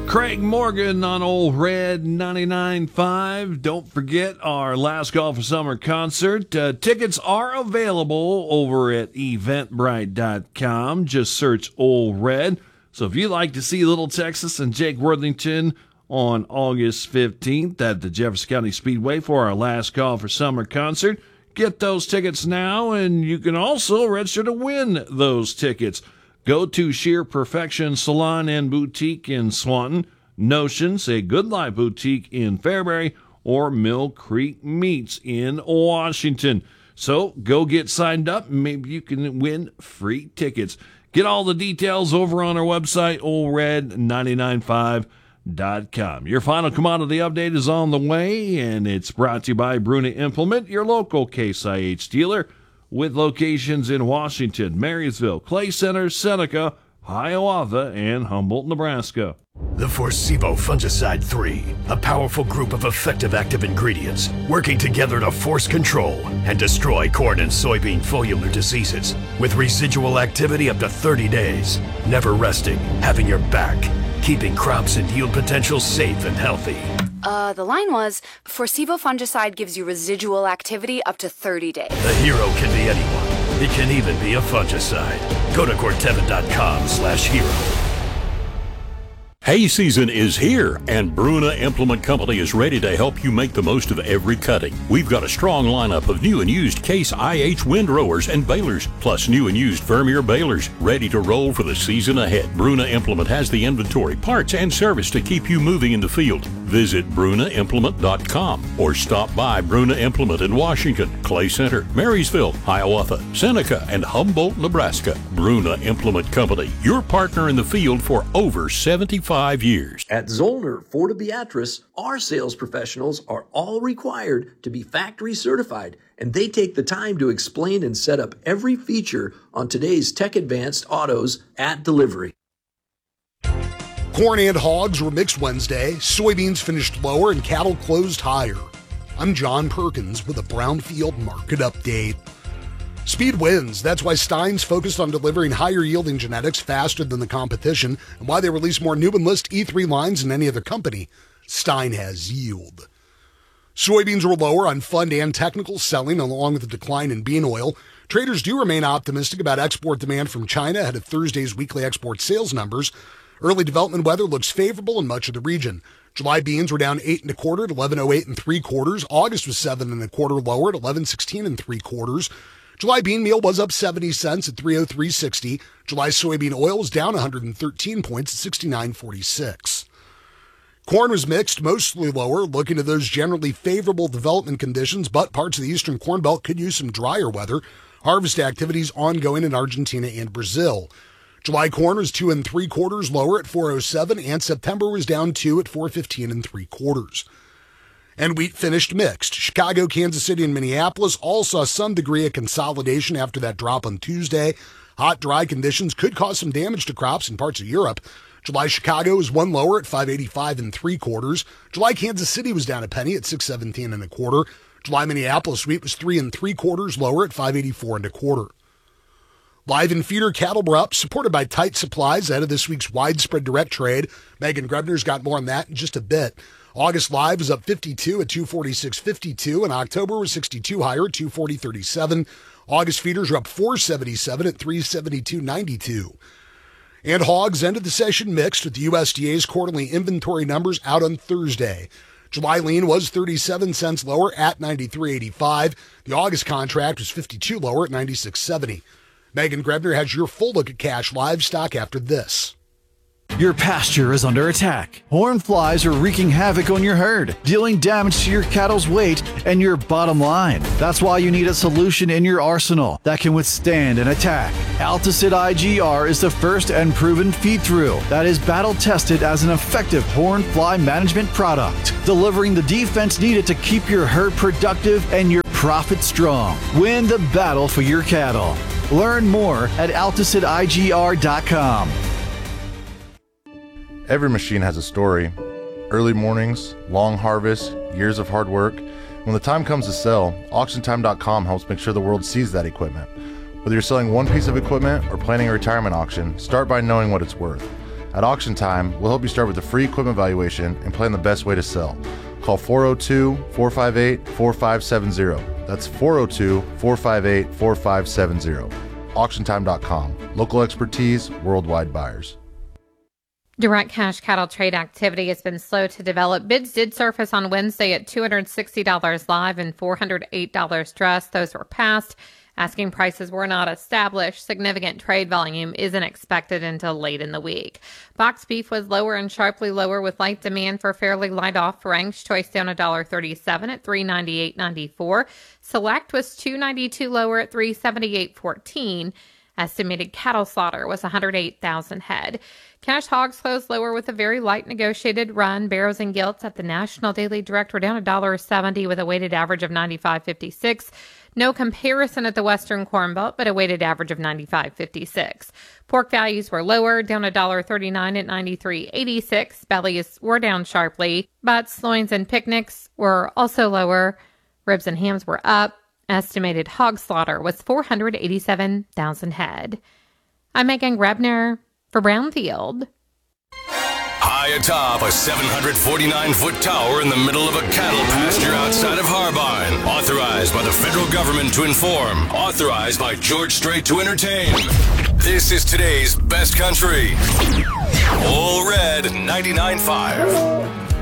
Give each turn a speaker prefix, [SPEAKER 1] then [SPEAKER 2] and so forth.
[SPEAKER 1] Craig Morgan on Old Red 99.5. Don't forget our Last Call for Summer concert. Tickets are available over at eventbrite.com. Just search Old Red. So if you'd like to see Little Texas and Jake Worthington on August 15th at the Jefferson County Speedway for our Last Call for Summer concert, get those tickets now, and you can also register to win those tickets. Go to Sheer Perfection Salon and Boutique in Swanton, Notions, a Good Life Boutique in Fairbury, or Mill Creek Meats in Washington. So go get signed up, and maybe you can win free tickets. Get all the details over on our website, oldred995.com. Your final commodity update is on the way, and it's brought to you by Bruna Implement, your local Case IH dealer, with locations in Washington, Marysville, Clay Center, Seneca, Hiawatha, and Humboldt, Nebraska.
[SPEAKER 2] The Forcevo Fungicide 3, a powerful group of effective active ingredients working together to force control and destroy corn and soybean foliar diseases with residual activity up to 30 days, never resting, having your back, keeping crops and yield potential safe and healthy.
[SPEAKER 3] The line was, Forcevo Fungicide gives you residual activity up to 30 days.
[SPEAKER 2] The hero can be anyone. It can even be a fungicide. Go to Corteva.com/hero.
[SPEAKER 4] Hay season is here, and Bruna Implement Company is ready to help you make the most of every cutting. We've got a strong lineup of new and used Case IH windrowers and balers, plus new and used Vermeer balers, ready to roll for the season ahead. Bruna Implement has the inventory, parts, and service to keep you moving in the field. Visit brunaimplement.com or stop by Bruna Implement in Washington, Clay Center, Marysville, Hiawatha, Seneca, and Humboldt, Nebraska. Bruna Implement Company, your partner in the field for over 75 years.
[SPEAKER 5] At Zollner Ford of Beatrice, our sales professionals are all required to be factory certified, and they take the time to explain and set up every feature on today's tech-advanced autos at delivery.
[SPEAKER 6] Corn and hogs were mixed Wednesday, soybeans finished lower, and cattle closed higher. I'm John Perkins with a Brownfield Market Update. Speed wins. That's why Stein's focused on delivering higher yielding genetics faster than the competition, and why they release more new Enlist E3 lines than any other company. Stein has yield. Soybeans were lower on fund and technical selling, along with a decline in bean oil. Traders do remain optimistic about export demand from China ahead of Thursday's weekly export sales numbers. Early development weather looks favorable in much of the region. July beans were down 8 1/4 at 11.08 3/4. August was 7 1/4 lower at 11.16 3/4. July bean meal was up 70 cents at 303.60. July soybean oil was down 113 points at 69.46. Corn was mixed, mostly lower, looking at those generally favorable development conditions, but parts of the eastern Corn Belt could use some drier weather. Harvest activities ongoing in Argentina and Brazil. July corn was 2 3/4 lower at 407, and September was down 2 at 415 3/4. And wheat finished mixed. Chicago, Kansas City, and Minneapolis all saw some degree of consolidation after that drop on Tuesday. Hot, dry conditions could cause some damage to crops in parts of Europe. July Chicago was 1 lower at 585 3/4. July Kansas City was down a penny at 617 1/4. July Minneapolis wheat was 3 3/4 lower at 584 1/4. Live and feeder cattle were up, supported by tight supplies ahead of this week's widespread direct trade. Megan Grebner's got more on that in just a bit. August live was up 52 at 246.52, and October was 62 higher at 240.37. August feeders were up 477 at 372.92. And hogs ended the session mixed with the USDA's quarterly inventory numbers out on Thursday. July lean was 37 cents lower at 93.85. The August contract was 52 lower at 96.70. Megan Grebner has your full look at cash livestock after this.
[SPEAKER 7] Your pasture is under attack. Horn flies are wreaking havoc on your herd, dealing damage to your cattle's weight and your bottom line. That's why you need a solution in your arsenal that can withstand an attack. Alticid IGR is the first and proven feed-through that is battle-tested as an effective horn fly management product, delivering the defense needed to keep your herd productive and your profit strong. Win the battle for your cattle. Learn more at AlticidIGR.com.
[SPEAKER 8] Every machine has a story. Early mornings, long harvests, years of hard work. When the time comes to sell, AuctionTime.com helps make sure the world sees that equipment. Whether you're selling one piece of equipment or planning a retirement auction, start by knowing what it's worth. At Auction Time, we'll help you start with a free equipment evaluation and plan the best way to sell. Call 402-458-4570. That's 402-458-4570. AuctionTime.com. Local expertise, worldwide buyers.
[SPEAKER 9] Direct cash cattle trade activity has been slow to develop. Bids did surface on Wednesday at $260 live and $408 dressed. Those were passed. Asking prices were not established. Significant trade volume isn't expected until late in the week. Box beef was lower and sharply lower with light demand for fairly light offerings. Choice down $1.37 at $398.94. Select was $2.92 lower at $378.14. Estimated cattle slaughter was 108,000 head. Cash hogs closed lower with a very light negotiated run. Barrows and gilts at the National Daily Direct were down $1.70 with a weighted average of 95.56. No comparison at the Western Corn Belt, but a weighted average of 95.56. Pork values were lower, down $1.39 at 93.86. Bellies were down sharply. Butts, loins, and picnics were also lower. Ribs and hams were up. Estimated hog slaughter was 487,000 head. I'm Megan Rebner for Brownfield.
[SPEAKER 10] High atop a 749-foot tower in the middle of a cattle pasture outside of Harbine. Authorized by the federal government to inform. Authorized by George Strait to entertain. This is today's best country. All Red 99.5.